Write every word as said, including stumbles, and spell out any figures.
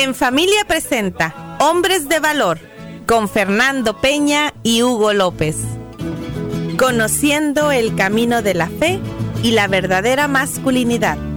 En Familia presenta Hombres de Valor con Fernando Peña y Hugo López. Conociendo el camino de la fe y la verdadera masculinidad.